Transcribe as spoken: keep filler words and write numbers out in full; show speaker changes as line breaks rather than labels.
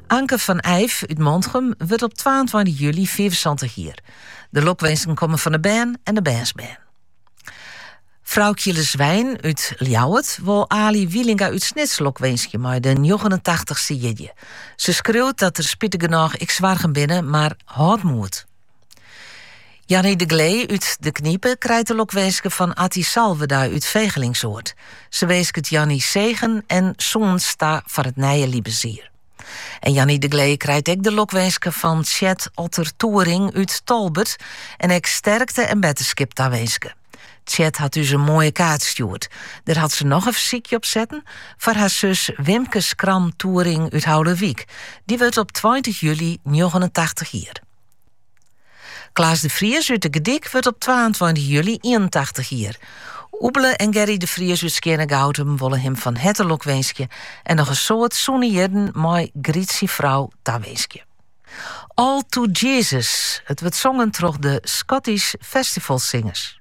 Anke van Eyf uit Montrum wordt op tweeëntwintig juli vijfenzontig hier. De lokwensen komen van de band en de bandsband. Vrouwtje Le Zwijn uit Ljouwert wil Ali Wielinga uit Snits lokwensje maar de negenentachtigste jidje. Ze schreeuwt dat er spittig genoeg ik zwaar binnen, maar hard moet. Jannie de Glee uit De Kniepen krijgt de lokwenske van Atti Salveda uit Vegelingsoord. Ze weesket Jannie zegen en zoen sta voor het nije liebezier. En Jannie de Glee krijgt ook de lokwenske van Chet Otter Toering uit Tolbert en ik sterkte en betterskip daar wenske. Chet had dus een mooie kaart gestuurd. Daar had ze nog een fysiekje op zetten voor haar zus Wimke Skram Toering uit Houderwiek. Die wordt op twintig juli negenentachtig hier. Klaas de Vries uit de Gedik wordt op tweeëntwintig juli eenentachtig hier. Oebele en Gerry de Vries uit Skiernegouten willen hem van het lokwensje en nog een soort sonneerden mooi Grietsie vrouw taweeskje. All to Jesus. Het wordt zongen door de Scottish Festivalsingers.